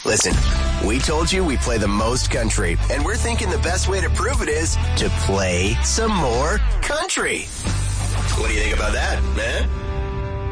Listen, we told you we play the most country, and we're thinking the best way to prove it is to play some more country. What do you think about that, man?